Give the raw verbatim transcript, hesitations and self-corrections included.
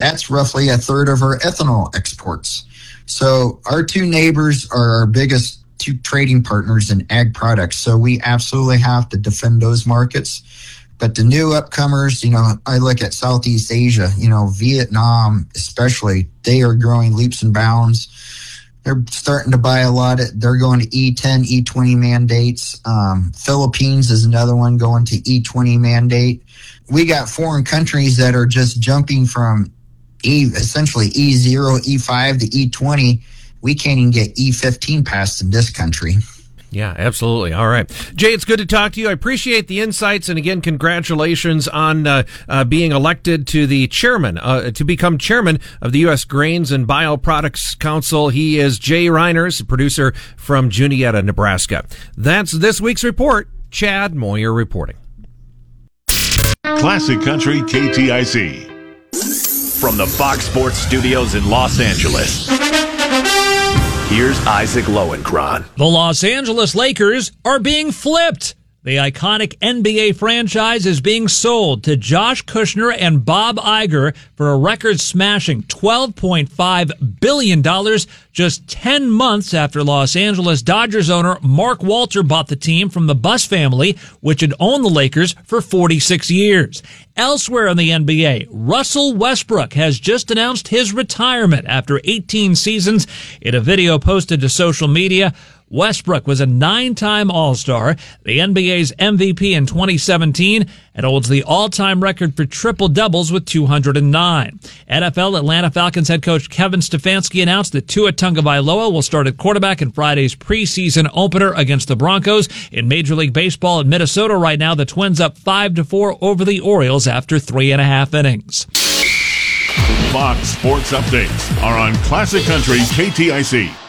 That's roughly a third of our ethanol exports. So our two neighbors are our biggest two trading partners in ag products. So we absolutely have to defend those markets. But the new upcomers, you know, I look at Southeast Asia, you know, Vietnam especially, they are growing leaps and bounds. They're starting to buy a lot of, they're going to E ten, E twenty mandates. Um, Philippines is another one going to E twenty mandate. We got foreign countries that are just jumping from E, essentially E zero, E five to E twenty. We can't even get E fifteen passed in this country. Yeah, absolutely. All right. Jay, it's good to talk to you. I appreciate the insights. And again, congratulations on uh, uh, being elected to the chairman, uh, to become chairman of the U S Grains and Bioproducts Council. He is Jay Reiners, producer from Juniata, Nebraska. That's this week's report. Chad Moyer reporting. Classic Country K T I C. From the Fox Sports Studios in Los Angeles, here's Isaac Lowenkron. The Los Angeles Lakers are being flipped. The iconic N B A franchise is being sold to Josh Kushner and Bob Iger for a record-smashing twelve point five billion dollars just ten months after Los Angeles Dodgers owner Mark Walter bought the team from the Buss family, which had owned the Lakers for forty-six years. Elsewhere in the N B A, Russell Westbrook has just announced his retirement after eighteen seasons. In a video posted to social media, Westbrook was a nine-time All-Star, the N B A's M V P in twenty seventeen, and holds the all-time record for triple-doubles with two hundred nine. N F L Atlanta Falcons head coach Kevin Stefanski announced that Tua Tagovailoa will start at quarterback in Friday's preseason opener against the Broncos. In Major League Baseball in Minnesota right now, the Twins up five to four over the Orioles after three and a half innings. Fox Sports Updates are on Classic Country K T I C.